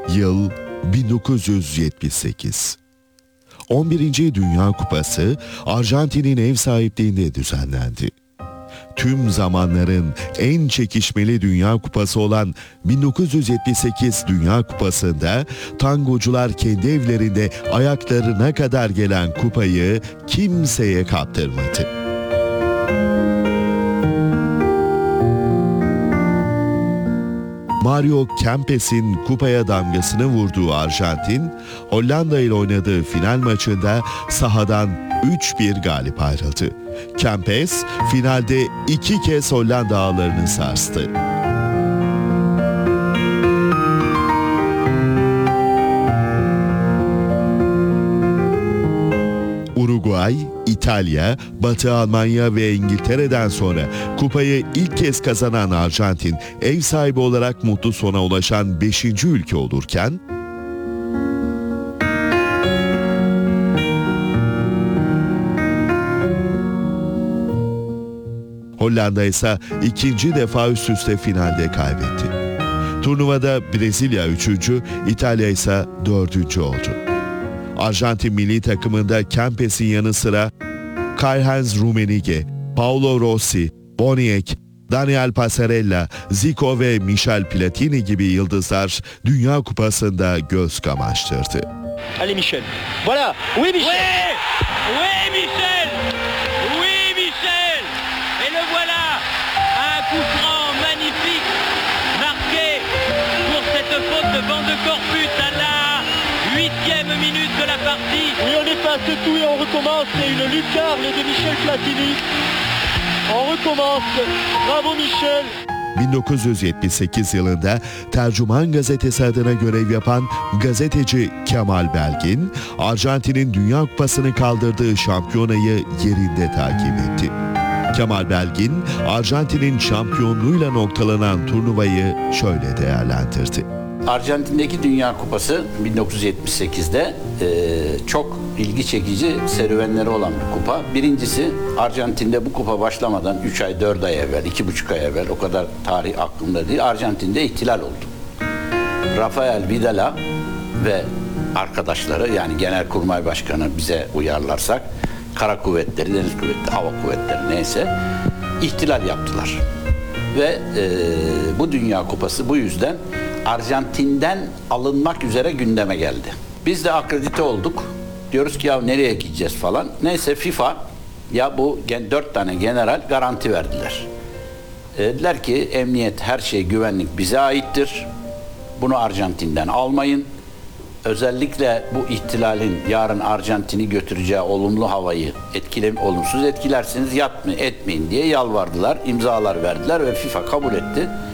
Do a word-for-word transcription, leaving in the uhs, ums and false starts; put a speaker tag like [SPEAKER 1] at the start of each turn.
[SPEAKER 1] Yıl bin dokuz yüz yetmiş sekiz. on birinci Dünya Kupası Arjantin'in ev sahipliğinde düzenlendi. Tüm zamanların en çekişmeli Dünya Kupası olan bin dokuz yüz yetmiş sekiz Dünya Kupası'nda tangocular kendi evlerinde ayaklarına kadar gelen kupayı kimseye kaptırmadı. Mario Kempes'in kupaya damgasını vurduğu Arjantin, Hollanda ile oynadığı final maçında sahadan üç bir galip ayrıldı. Kempes, finalde iki kez Hollanda ağlarını sarstı. Uruguay, İtalya, Batı Almanya ve İngiltere'den sonra kupayı ilk kez kazanan Arjantin, ev sahibi olarak mutlu sona ulaşan beşinci ülke olurken, Hollanda ise ikinci defa üst üste finalde kaybetti. Turnuvada Brezilya üçüncü, İtalya ise dördüncü oldu. Arjantin milli takımında Kempes'in yanı sıra Karl-Heinz Rummenigge, Paolo Rossi, Boniek, Daniel Passarella, Zico ve Michel Platini gibi yıldızlar Dünya Kupası'nda göz kamaştırdı.
[SPEAKER 2] Allez Michel. Voilà. Oui Michel.
[SPEAKER 3] Oui, oui Michel. Oui Michel. Et le voilà. Un coup franc magnifique marqué pour cette faute de banc de corpus à la huitième minute de la partie.
[SPEAKER 2] Oui, on efface tout et on recommence. C'est une lucarne de Michel Platini. On recommence. Bravo Michel.
[SPEAKER 1] bin dokuz yüz yetmiş sekiz yılında Tercüman Gazetesi adına görev yapan gazeteci Kemal Belgin, Arjantin'in Dünya Kupası'nı kaldırdığı şampiyonayı yerinde takip etti. Kemal Belgin, Arjantin'in şampiyonluğuyla noktalanan turnuvayı şöyle değerlendirdi.
[SPEAKER 4] Arjantin'deki Dünya Kupası bin dokuz yüz yetmiş sekizde e, çok ilgi çekici serüvenleri olan bir kupa. Birincisi, Arjantin'de bu kupa başlamadan üç ay dört ay evvel, iki buçuk ay evvel, o kadar tarih aklımda değil, Arjantin'de ihtilal oldu. Rafael Vidala ve arkadaşları, yani Genelkurmay Başkanı bize uyarlarsak, Kara Kuvvetleri, Deniz Kuvvetleri, Hava Kuvvetleri neyse ihtilal yaptılar. Ve e, bu Dünya Kupası bu yüzden Arjantin'den alınmak üzere gündeme geldi. Biz de akredite olduk. Diyoruz ki ya nereye gideceğiz falan. Neyse FIFA ya bu dört tane general garanti verdiler. E, dediler ki emniyet, her şey, güvenlik bize aittir. Bunu Arjantin'den almayın. Özellikle bu ihtilalin yarın Arjantin'i götüreceği olumlu havayı etkile, olumsuz etkilersiniz, yapmayın, etmeyin diye yalvardılar, imzalar verdiler ve FIFA kabul etti.